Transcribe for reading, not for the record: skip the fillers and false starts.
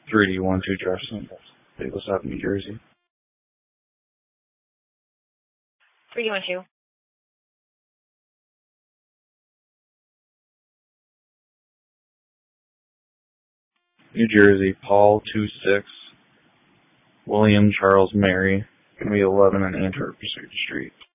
3D12 Jefferson, Davis Ave, New Jersey. 312. New Jersey, Paul 26, William Charles Mary, going to be 11 in Antwerp Street.